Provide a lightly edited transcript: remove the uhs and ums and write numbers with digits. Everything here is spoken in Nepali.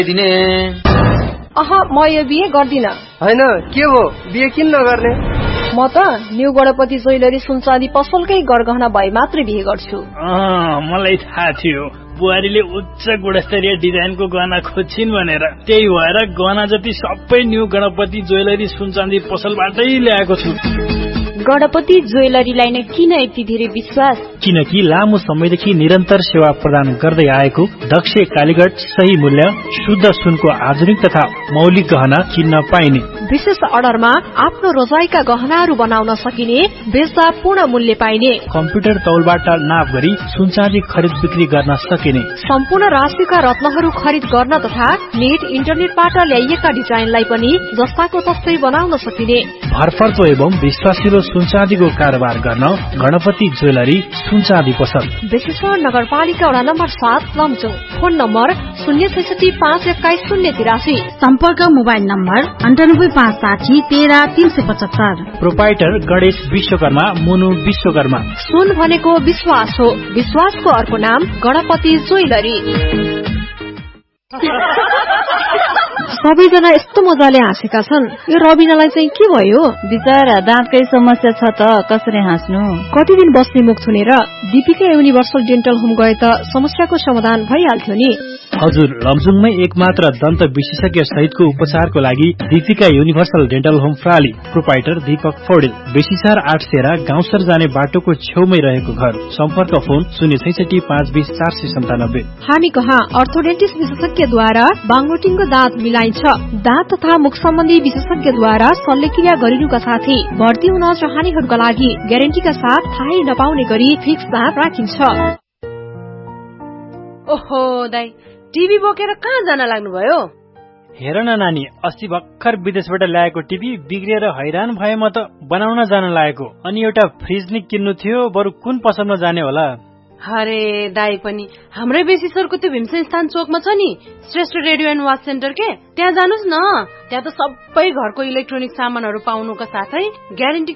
दिने म यो बिहे गर्दिन। हैन के हो बिहे किन नगर्ने? म त न्यू गणपति ज्वेलरी सुनचाँदी पसलकै गरगहना भए मात्रै बिहे गर्छु। मलाई थाहा थियो बुहारीले उच्च गुणस्तरीय डिजाइनको गहना खोज्छिन् भनेर, त्यही भएर गहना जति सबै न्यू गणपति ज्वेलरी सुनचाँदी पसलबाटै ल्याएको छु। गणपति ज्वेलरीलाई नै किन यति धेरै विश्वास? किनकि लामो समयदेखि निरन्तर सेवा प्रदान गर्दै आएको दक्ष कालीगढ, सही मूल्य, शुद्ध सुनको आधुनिक तथा मौलिक गहना किन्न पाइने। विशेष अर्डरमा आफ्नो रोजाइका गहनाहरू बनाउन सकिने, बेच्दा पूर्ण मूल्य पाइने, कम्प्युटर तौलबाट नाप गरी सुनचाँदी खरिद बिक्री गर्न सकिने, सम्पूर्ण राशिका रत्नहरू खरिद गर्न तथा नेट इन्टरनेटबाट ल्याइएका डिजाइनलाई पनि जस्ताको तस्तै बनाउन सकिने। भरपर्दो एवं विश्वासिलो सुनचाँदीको कारोबार गर्न गणपति ज्वेलरी सुनचाँदी पसल, बेसेश्वर नगरपालिका वडा नम्बर 7 लमजुङ। Phone number 066512083। सम्पर्क mobile number 9856013375। Proprietor Ganesh Vishwakarma, मुनु विश्वकर्मा। सुन भनेको विश्वास हो, विश्वासको अर्को नाम गणपति ज्वेलरी। सबैजना यस्तो मजाले हाँसेका छन्, यो रबिनालाई चाहिँ के भयो? बिचरा दाँतकै समस्या छ त कसरी हाँस्नु? कति दिन बस्ने मुख थुनेर दीपिका युनिभर्सल डेन्टल होम गए त समस्याको समाधान भइहाल्थ्यो नि। हजुर, लमजुङमै एकमात्र दन्त विशेषज्ञ सहितको उपचारको लागि Deepika universal dental home प्राली। Proprietor Deepak Paudel. बेसीसार 8 सेरा गाउँसर जाने बाटोको छेउमै रहेको घर। सम्पर्क फोन 066520497। हामी कहाँ अर्थोडेन्टिस्ट विशेषज्ञद्वारा बाङोटिङको दाँत मिलाइन्छ। दाँत तथा मुख सम्बन्धी विशेषज्ञद्वारा शल्यक्रिया गरिनुका साथै भर्ती हुन चाहनेहरूका लागि ग्यारेन्टीका साथ थाहै नपाउने गरी फिक्स दाँत राखिन्छ। ओहो दाइ, टिभी बोकेर कहाँ जान लाग्नुभयो? हेर न नानी, अस्ति भर्खर विदेशबाट ल्याएको टिभी बिग्रिएर हैरान भए म त बनाउन जान लागेको। अनि एउटा फ्रिज नि किन्नु थियो, बरु कुन पसलमा जाने होला? अरे दाइ पनि हाम्रै बेसीसरको त्यो भीमसेन स्थान चोकमा छ नि Shrestha radio and watch centre के, त्यहाँ जानुस् न। त्यहाँ त सबै घरको इलेक्ट्रोनिक सामानहरू पाउनुका साथै ग्यारेन्टी